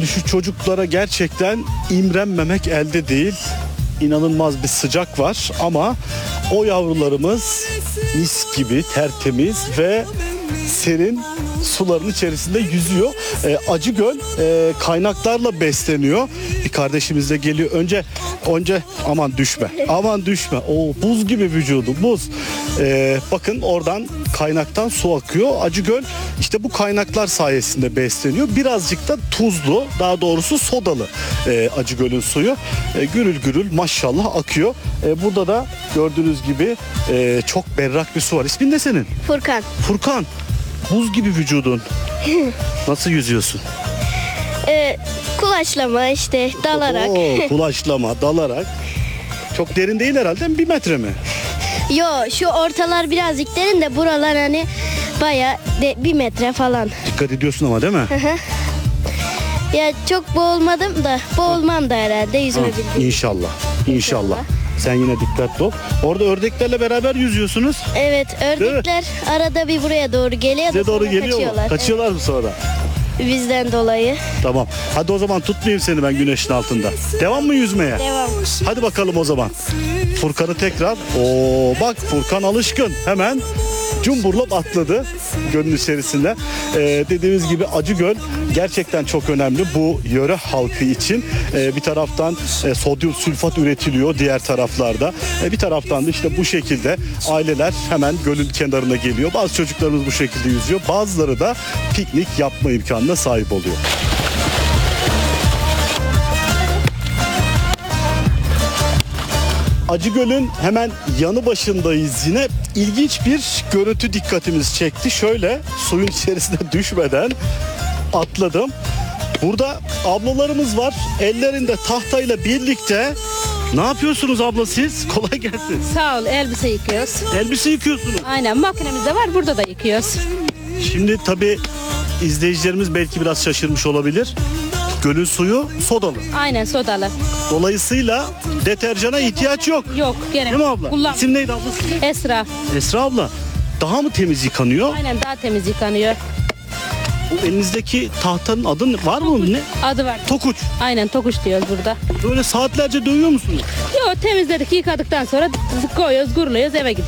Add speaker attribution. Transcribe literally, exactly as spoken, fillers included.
Speaker 1: şu çocuklara gerçekten imrenmemek elde değil. İnanılmaz bir sıcak var ama o yavrularımız mis gibi tertemiz ve serin suların içerisinde yüzüyor. E, Acıgöl e, kaynaklarla besleniyor. Bir kardeşimiz de geliyor. Önce önce aman düşme. Aman düşme. O buz gibi vücudu buz. E, bakın oradan kaynaktan su akıyor. Acıgöl işte bu kaynaklar sayesinde besleniyor. Birazcık da tuzlu, daha doğrusu sodalı e, Acıgöl'ün suyu. E, gürül gürül maşallah akıyor. E, burada da gördüğünüz gibi e, çok berrak bir su var. İsmin ne senin?
Speaker 2: Furkan.
Speaker 1: Furkan. Buz gibi vücudun. Nasıl yüzüyorsun?
Speaker 2: Ee, kulaçlama işte dalarak.
Speaker 1: Oo, kulaçlama, dalarak. Çok derin değil herhalde. Bir metre mi?
Speaker 2: Yo şu ortalar birazcık derin de buralar hani baya de, bir metre falan.
Speaker 1: Dikkat ediyorsun ama değil mi?
Speaker 2: Ya çok boğulmadım da boğulmam da herhalde yüzme bildiğim.
Speaker 1: İnşallah. İnşallah. Sen yine dikkatli ol. Orada ördeklerle beraber yüzüyorsunuz.
Speaker 2: Evet ördekler arada bir buraya doğru geliyor
Speaker 1: Size
Speaker 2: da
Speaker 1: doğru
Speaker 2: sonra
Speaker 1: geliyor mu?
Speaker 2: kaçıyorlar.
Speaker 1: Kaçıyorlar mı sonra?
Speaker 2: Evet, bizden dolayı.
Speaker 1: Tamam. Hadi o zaman tutmayayım seni ben güneşin altında. Devam mı yüzmeye?
Speaker 2: Devam.
Speaker 1: Hadi bakalım o zaman. Furkan'ı tekrar. Oo bak Furkan alışkın. Hemen cumburlop atladı gölün içerisinde. Ee, dediğimiz gibi Acıgöl gerçekten çok önemli bu yöre halkı için. Ee, bir taraftan e, sodyum sülfat üretiliyor diğer taraflarda. E, bir taraftan da işte bu şekilde aileler hemen gölün kenarına geliyor. Bazı çocuklarımız bu şekilde yüzüyor. Bazıları da piknik yapma imkanına sahip oluyor. Acıgöl'ün hemen yanı başındayız yine. İlginç bir görüntü dikkatimizi çekti. Şöyle suyun içerisine düşmeden atladım. Burada ablalarımız var. Ellerinde tahtayla birlikte ne yapıyorsunuz abla siz? Kolay gelsin.
Speaker 3: Sağ ol, elbise yıkıyoruz.
Speaker 1: Elbise yıkıyorsunuz.
Speaker 3: Aynen, makinemiz de var, burada da yıkıyoruz.
Speaker 1: Şimdi tabii izleyicilerimiz belki biraz şaşırmış olabilir. Gölün suyu sodalı.
Speaker 3: Aynen, sodalı.
Speaker 1: Dolayısıyla deterjana ihtiyaç yok.
Speaker 3: Yok, gerek
Speaker 1: Değil mi abla?
Speaker 3: Kullan.
Speaker 1: İsim neydi abla?
Speaker 3: Esra.
Speaker 1: Esra abla. Daha mı temiz yıkanıyor?
Speaker 3: Aynen, daha temiz yıkanıyor.
Speaker 1: Bu elinizdeki tahtanın adı var mı? Ne?
Speaker 3: Adı var.
Speaker 1: Tokuç.
Speaker 3: Aynen, tokuş diyoruz burada.
Speaker 1: Böyle saatlerce dövüyor musunuz?
Speaker 3: Yok, temizledik, yıkadıktan sonra koyuyoruz, guruluyoruz, eve gidiyoruz.